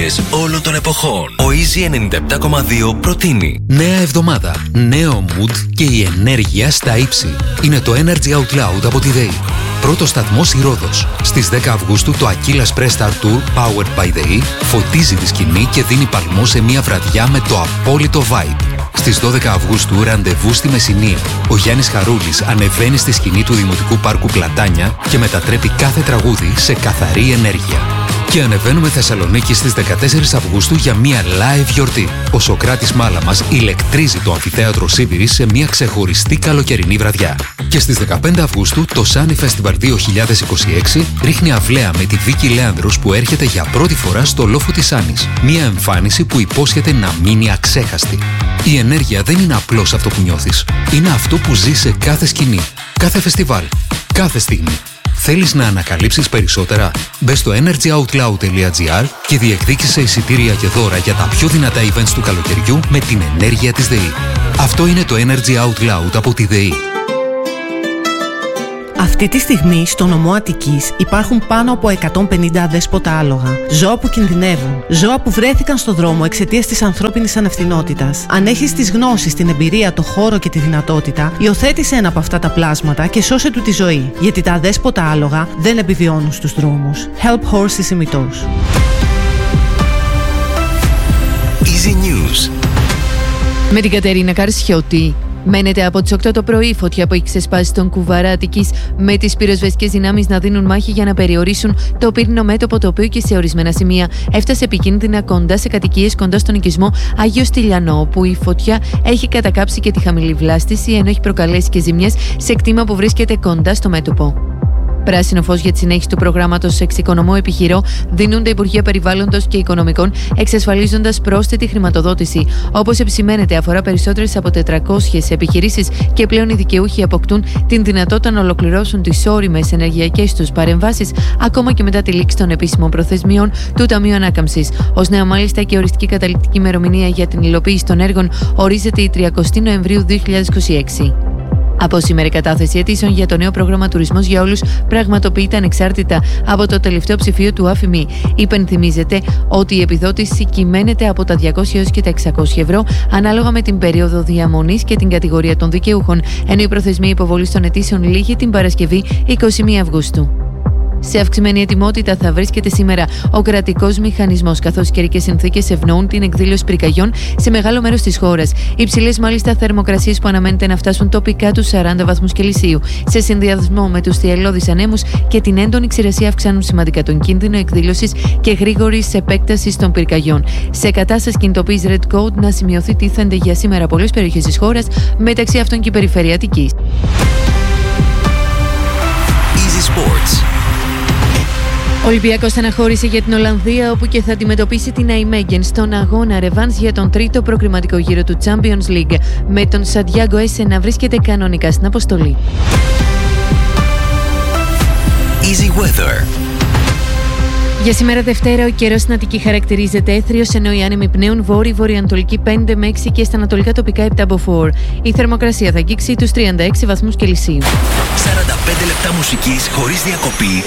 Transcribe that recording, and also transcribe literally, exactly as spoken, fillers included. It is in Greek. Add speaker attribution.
Speaker 1: επιτυχίες όλων των εποχών. Ο Easy ενενήντα επτά κόμμα δύο προτείνει
Speaker 2: νέα εβδομάδα, νέο mood και η ενέργεια στα ύψη. Είναι το Energy Out Loud από τη ΔΕΗ. Πρώτο σταθμός η Ρόδος. Στις δέκα Αυγούστου το Aquila Press Star Tour Powered by ΔΕΗ φωτίζει τη σκηνή και δίνει παλμό σε μια βραδιά με το απόλυτο vibe. Στις δώδεκα Αυγούστου ραντεβού στη Μεσσηνία. Ο Γιάννης Χαρούλης ανεβαίνει στη σκηνή του Δημοτικού Πάρκου Πλατάνια και μετατρέπει κάθε τραγούδι σε καθαρή ενέργεια. Και ανεβαίνουμε Θεσσαλονίκη στις δεκατέσσερις Αυγούστου για μια live γιορτή. Ο Σωκράτης Μάλαμας ηλεκτρίζει το αμφιθέατρο Σίβηρης σε μια ξεχωριστή καλοκαιρινή βραδιά. Και στις δεκαπέντε Αυγούστου το Sunny Festival δύο χιλιάδες είκοσι έξι ρίχνει αυλαία με τη Βίκη Λέανδρος που έρχεται για πρώτη φορά στο λόφο της Άνης. Μια εμφάνιση που υπόσχεται να μείνει αξέχαστη. Η ενέργεια δεν είναι απλώς αυτό που νιώθεις. Είναι αυτό που ζεις σε κάθε σκηνή, κάθε φεστιβάλ, κάθε στιγμή. Θέλεις να ανακαλύψεις περισσότερα? Μπες στο energyoutloud τελεία gr και διεκδίκησε εισιτήρια και δώρα για τα πιο δυνατά events του καλοκαιριού με την ενέργεια της ΔΕΗ. Αυτό είναι το Energy Out Loud από τη ΔΕΗ.
Speaker 3: Αυτή τη στιγμή στο νομό Αττικής υπάρχουν πάνω από εκατόν πενήντα αδέσποτα άλογα. Ζώα που κινδυνεύουν. Ζώα που βρέθηκαν στο δρόμο εξαιτίας της ανθρώπινης ανευθυνότητας. Αν έχεις τις γνώσεις, την εμπειρία, το χώρο και τη δυνατότητα, υιοθέτησε ένα από αυτά τα πλάσματα και σώσε του τη ζωή. Γιατί τα αδέσποτα άλογα δεν επιβιώνουν στους δρόμους. Help Horses ημιτός.
Speaker 1: Easy News.
Speaker 4: Με την Κατερίνα Καρσιώτη. Μένεται από τις οκτώ το πρωί η φωτιά που έχει ξεσπάσει στον Κουβαρά Αττικής, με τις πυροσβεστικές δυνάμεις να δίνουν μάχη για να περιορίσουν το πύρινο μέτωπο, το οποίο και σε ορισμένα σημεία έφτασε επικίνδυνα κοντά σε κατοικίες κοντά στον οικισμό Αγίο Στυλιανό, όπου η φωτιά έχει κατακάψει και τη χαμηλή βλάστηση, ενώ έχει προκαλέσει και ζημιές σε κτήμα που βρίσκεται κοντά στο μέτωπο. Πράσινο φως για τη συνέχιση του προγράμματος Εξοικονομώ Επιχειρώ δίνουν τα Υπουργεία Περιβάλλοντος και Οικονομικών, εξασφαλίζοντας πρόσθετη χρηματοδότηση. Όπως επισημαίνεται, αφορά περισσότερες από τετρακόσιες επιχειρήσεις και πλέον οι δικαιούχοι αποκτούν την δυνατότητα να ολοκληρώσουν τις ώριμες ενεργειακές τους παρεμβάσεις, ακόμα και μετά τη λήξη των επίσημων προθεσμιών του Ταμείου Ανάκαμψης. Ως νέο, μάλιστα, και οριστική καταληκτική ημερομηνία για την υλοποίηση των έργων ορίζεται η τριαντάτη Νοεμβρίου δύο χιλιάδες είκοσι έξι. Από σήμερα η κατάθεση αιτήσεων για το νέο πρόγραμμα Τουρισμός για Όλους πραγματοποιείται ανεξάρτητα από το τελευταίο ψηφίο του ΑΦΜΗ. Υπενθυμίζεται ότι η επιδότηση κυμαίνεται από τα διακόσια έως και τα εξακόσια ευρώ ανάλογα με την περίοδο διαμονής και την κατηγορία των δικαιούχων, ενώ η προθεσμία υποβολής των αιτήσεων λήγει την Παρασκευή εικοστή πρώτη Αυγούστου. Σε αυξημένη ετοιμότητα θα βρίσκεται σήμερα ο κρατικός μηχανισμός, καθώς οι καιρικές συνθήκες ευνοούν την εκδήλωση πυρκαγιών σε μεγάλο μέρος της χώρας. Υψηλές, μάλιστα, θερμοκρασίες που αναμένεται να φτάσουν τοπικά τους σαράντα βαθμούς Κελσίου, σε συνδυασμό με τους θυελλώδεις ανέμους και την έντονη ξηρασία, αυξάνουν σημαντικά τον κίνδυνο εκδήλωσης και γρήγορης επέκτασης των πυρκαγιών. Σε κατάσταση κινητοποίησης Red Code να σημειωθεί τίθενται για σήμερα πολλές περιοχές της χώρας, μεταξύ αυτών και η περιφέρεια Αττικής.
Speaker 1: Easy Sports.
Speaker 4: Ο Ολυμπιακός στεναχώρησε για την Ολλανδία, όπου και θα αντιμετωπίσει την Αϊμέγεν στον αγώνα ρεβάνς για τον τρίτο προκριματικό γύρο του Champions League, με τον Σαντιάγκο Έσε να βρίσκεται κανονικά στην αποστολή.
Speaker 1: Easy Weather.
Speaker 4: Για σήμερα Δευτέρα ο καιρός στην Αττική χαρακτηρίζεται έθριος, ενώ οι άνεμοι πνέουν βόρειο-βορειοανατολική πέντε με έξι και στα ανατολικά τοπικά επτά μποφόρ. Η θερμοκρασία θα αγγίξει τους τριάντα έξι βαθμούς Κελσίου.
Speaker 1: σαράντα πέντε λεπτά μουσικής χωρίς διακοπή